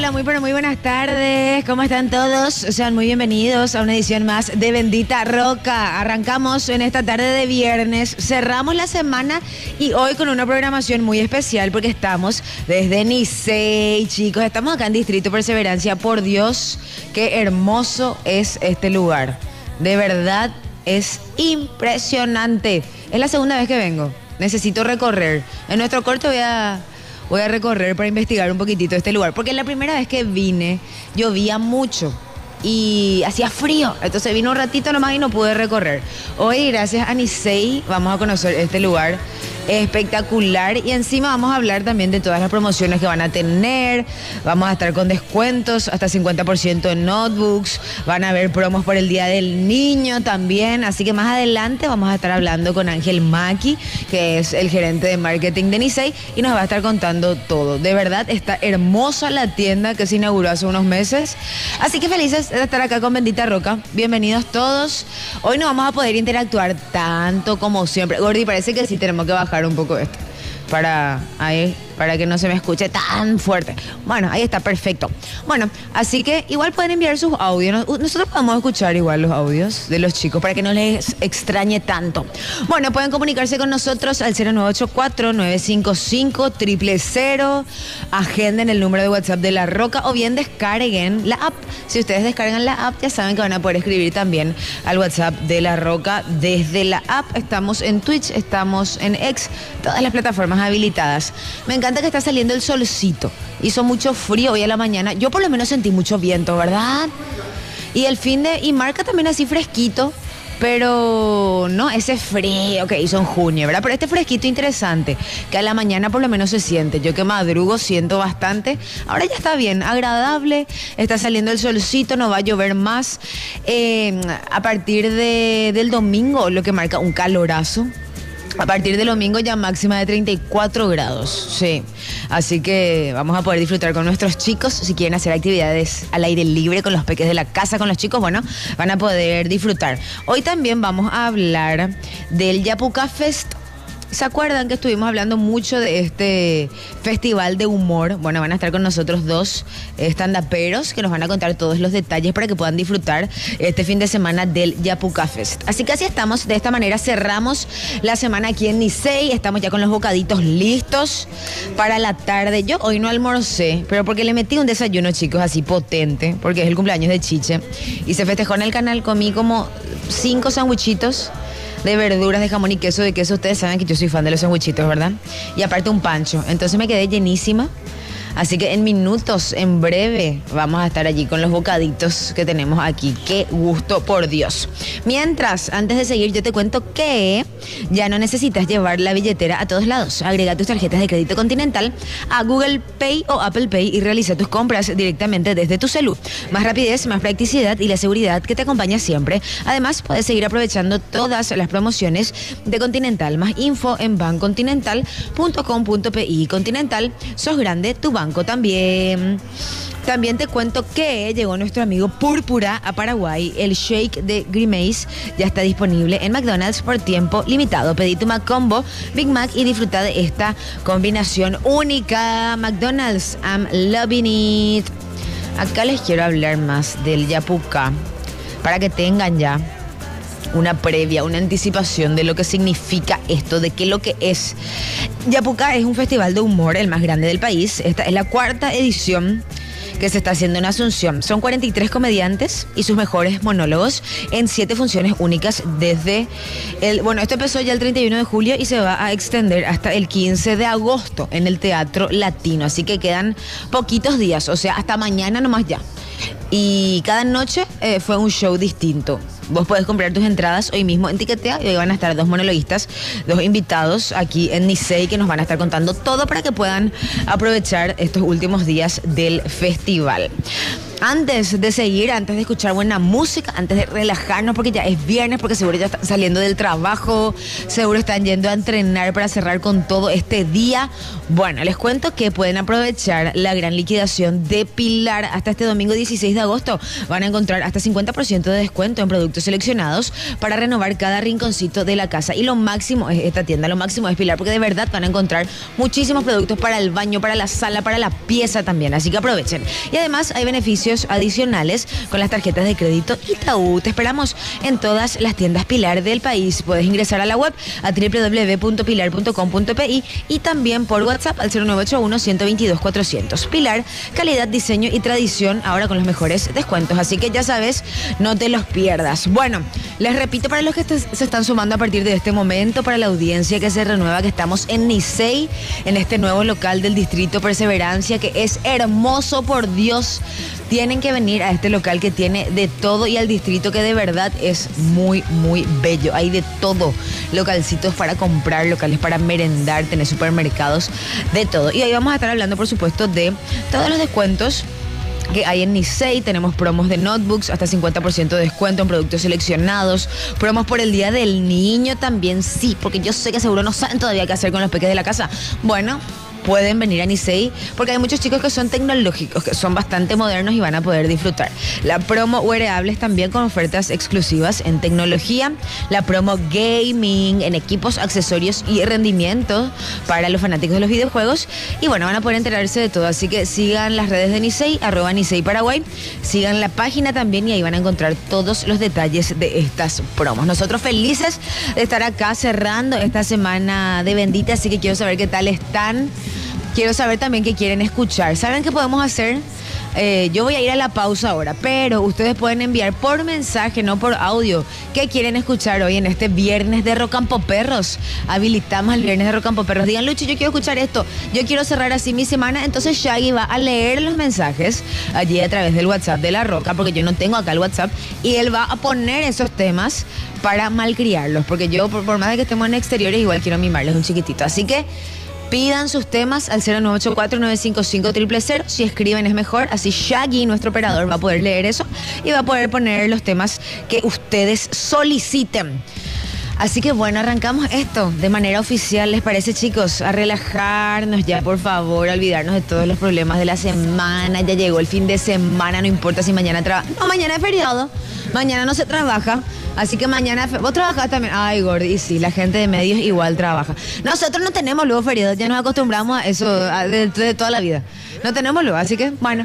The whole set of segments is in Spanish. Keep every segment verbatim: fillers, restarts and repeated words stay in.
Hola, muy pero muy buenas tardes. ¿Cómo están todos? Sean muy bienvenidos a una edición más de Bendita Roca. Arrancamos en esta tarde de viernes, cerramos la semana y hoy con una programación muy especial porque estamos desde Nicey, chicos. Estamos acá en Distrito Perseverancia. Por Dios, qué hermoso es este lugar. De verdad, es impresionante. Es la segunda vez que vengo. Necesito recorrer. En nuestro corte voy a... Voy a recorrer para investigar un poquitito este lugar. Porque la primera vez que vine, llovía mucho y hacía frío. Entonces vine un ratito nomás y no pude recorrer. Hoy, gracias a Nicey, vamos a conocer este lugar espectacular. Y encima vamos a hablar también de todas las promociones que van a tener. Vamos a estar con descuentos, hasta cincuenta por ciento en notebooks. Van a haber promos por el Día del Niño también. Así que más adelante vamos a estar hablando con Ángel Maki, que es el gerente de marketing de Nicey, y nos va a estar contando todo. De verdad, está hermosa la tienda que se inauguró hace unos meses. Así que felices de estar acá con Bendita Roca. Bienvenidos todos. Hoy no vamos a poder interactuar tanto como siempre. Gordy, parece que sí tenemos que bajar un poco esto para ahí, para que no se me escuche tan fuerte. Bueno, ahí está, perfecto. Bueno, así que igual pueden enviar sus audios. Nosotros podemos escuchar igual los audios de los chicos para que no les extrañe tanto. Bueno, pueden comunicarse con nosotros al cero nueve ocho cuatro, nueve cinco cinco, cero cero cero. Agenden el número de WhatsApp de La Roca o bien descarguen la app. Si ustedes descargan la app, ya saben que van a poder escribir también al WhatsApp de La Roca desde la app. Estamos en Twitch, estamos en X, todas las plataformas habilitadas. Me encanta que está saliendo el solcito. Hizo mucho frío hoy a la mañana. Yo por lo menos sentí mucho viento, ¿verdad? Y el fin de... Y marca también así fresquito. Pero no ese frío que hizo en junio, ¿verdad? Pero este fresquito interesante, que a la mañana por lo menos se siente. Yo que madrugo siento bastante. Ahora ya está bien, agradable. Está saliendo el solcito, no va a llover más. Eh, a partir de, del domingo, lo que marca un calorazo. A partir del domingo ya máxima de treinta y cuatro grados, sí. Así que vamos a poder disfrutar con nuestros chicos. Si quieren hacer actividades al aire libre con los peques de la casa, con los chicos, bueno, van a poder disfrutar. Hoy también vamos a hablar del Yapuca Fest. ¿Se acuerdan que estuvimos hablando mucho de este festival de humor? Bueno, van a estar con nosotros dos stand-uperos que nos van a contar todos los detalles para que puedan disfrutar este fin de semana del Yapuca Fest. Así que así estamos, de esta manera cerramos la semana aquí en Nicey. Estamos ya con los bocaditos listos para la tarde. Yo hoy no almorcé, pero porque le metí un desayuno, chicos, así potente, porque es el cumpleaños de Chiche. Y se festejó en el canal, comí como cinco sandwichitos de verduras, de jamón y queso, de queso. Ustedes saben que yo soy fan de los sandwichitos, ¿verdad? Y aparte un pancho. Entonces me quedé llenísima. Así que en minutos, en breve, vamos a estar allí con los bocaditos que tenemos aquí. ¡Qué gusto, por Dios! Mientras, antes de seguir, yo te cuento que ya no necesitas llevar la billetera a todos lados. Agrega tus tarjetas de crédito Continental a Google Pay o Apple Pay y realiza tus compras directamente desde tu celu. Más rapidez, más practicidad y la seguridad que te acompaña siempre. Además, puedes seguir aprovechando todas las promociones de Continental. Más info en bancontinental punto com punto pi. Continental, sos grande, tu banco también. También te cuento que llegó nuestro amigo Púrpura a Paraguay. El shake de Grimace ya está disponible en McDonald's por tiempo limitado. Pedí tu McCombo, Big Mac y disfruta de esta combinación única. McDonald's, I'm loving it. Acá les quiero hablar más del Yapuca para que tengan ya una previa, una anticipación de lo que significa esto, de qué lo que es. Yapuca es un festival de humor, el más grande del país. Esta es la cuarta edición que se está haciendo en Asunción. Son cuarenta y tres comediantes y sus mejores monólogos en siete funciones únicas desde el... Bueno, esto empezó ya el treinta y uno de julio y se va a extender hasta el quince de agosto en el Teatro Latino. Así que quedan poquitos días, o sea, hasta mañana nomás ya. Y cada noche eh, fue un show distinto. Vos podés comprar tus entradas hoy mismo en Tiquetea y hoy van a estar dos monologuistas, dos invitados aquí en Nicey que nos van a estar contando todo para que puedan aprovechar estos últimos días del festival. Antes de seguir, antes de escuchar buena música, antes de relajarnos, porque ya es viernes, porque seguro ya están saliendo del trabajo, seguro están yendo a entrenar para cerrar con todo este día. Bueno, les cuento que pueden aprovechar la gran liquidación de Pilar hasta este domingo dieciséis de agosto. Van a encontrar hasta cincuenta por ciento de descuento en productos seleccionados para renovar cada rinconcito de la casa. Y lo máximo es esta tienda, lo máximo es Pilar, porque de verdad van a encontrar muchísimos productos para el baño, para la sala, para la pieza también. Así que aprovechen. Y además hay beneficios adicionales con las tarjetas de crédito Itaú. Te esperamos en todas las tiendas Pilar del país. Puedes ingresar a la web a doble u doble u doble u punto pilar punto com punto pe y también por WhatsApp al cero nueve ocho uno, uno dos dos, cuatro cero cero. Pilar, calidad, diseño y tradición, ahora con los mejores descuentos. Así que ya sabes, no te los pierdas. Bueno, les repito para los que se están sumando a partir de este momento, para la audiencia que se renueva, que estamos en Nicey, en este nuevo local del Distrito Perseverancia, que es hermoso, por Dios. Tienen que venir a este local que tiene de todo y al distrito que de verdad es muy, muy bello. Hay de todo. Localcitos para comprar, locales para merendar, tener supermercados, de todo. Y ahí vamos a estar hablando, por supuesto, de todos los descuentos que hay en Nicey. Tenemos promos de notebooks, hasta cincuenta por ciento de descuento en productos seleccionados, promos por el Día del Niño también, sí, porque yo sé que seguro no saben todavía qué hacer con los peques de la casa. Bueno, pueden venir a Nicey porque hay muchos chicos que son tecnológicos, que son bastante modernos y van a poder disfrutar. La promo wearables también con ofertas exclusivas en tecnología. La promo gaming en equipos, accesorios y rendimiento para los fanáticos de los videojuegos. Y bueno, van a poder enterarse de todo. Así que sigan las redes de Nicey, arroba Nicey Paraguay. Sigan la página también y ahí van a encontrar todos los detalles de estas promos. Nosotros felices de estar acá cerrando esta semana de Bendita, así que quiero saber qué tal están. Quiero saber también qué quieren escuchar. ¿Saben qué podemos hacer? Eh, yo voy a ir a la pausa ahora, pero ustedes pueden enviar por mensaje, no por audio, qué quieren escuchar hoy en este viernes de Rocampo Perros. Habilitamos el viernes de Rocampo Perros. Digan, Lucho, yo quiero escuchar esto, yo quiero cerrar así mi semana. Entonces Shaggy va a leer los mensajes allí a través del WhatsApp de La Roca, porque yo no tengo acá el WhatsApp, y él va a poner esos temas para malcriarlos, porque yo, por, por más de que estemos en exteriores, igual quiero mimarles un chiquitito. Así que pidan sus temas al cero nueve ocho cuatro, nueve cinco cinco, cero cero cero. Si escriben es mejor, así Shaggy, nuestro operador, va a poder leer eso y va a poder poner los temas que ustedes soliciten. Así que bueno, arrancamos esto de manera oficial, ¿les parece, chicos? A relajarnos ya, por favor, a olvidarnos de todos los problemas de la semana. Ya llegó el fin de semana, no importa si mañana trabaja. No, mañana es feriado, mañana no se trabaja. Así que mañana, vos trabajás también. Ay, Gordi, y sí, la gente de medios igual trabaja. Nosotros no tenemos luego feriados, ya nos acostumbramos a eso de, de toda la vida. No tenemos luego, así que bueno.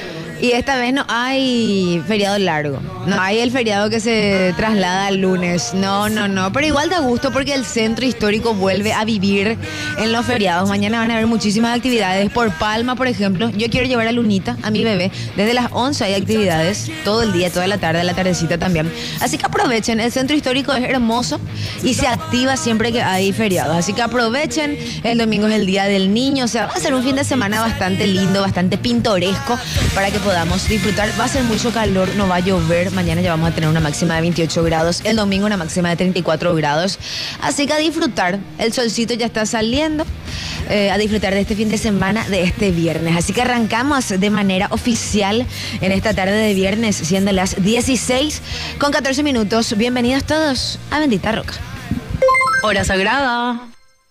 Y esta vez no hay feriado largo, no hay el feriado que se traslada al lunes, no, no, no, pero igual da gusto porque el centro histórico vuelve a vivir en los feriados. Mañana van a haber muchísimas actividades. Por Palma, por ejemplo, yo quiero llevar a Lunita, a mi bebé, desde las once hay actividades, todo el día, toda la tarde, la tardecita también. Así que aprovechen, el centro histórico es hermoso y se activa siempre que hay feriados, así que aprovechen. El domingo es el Día del Niño, o sea, va a ser un fin de semana bastante lindo, bastante pintoresco para que podamos disfrutar. Va a ser mucho calor, no va a llover. Mañana ya vamos a tener una máxima de veintiocho grados. El domingo una máxima de treinta y cuatro grados. Así que a disfrutar. El solcito ya está saliendo. Eh, a disfrutar de este fin de semana, de este viernes. Así que arrancamos de manera oficial en esta tarde de viernes, siendo las dieciséis con catorce minutos. Bienvenidos todos a Bendita Roca. Hora sagrada.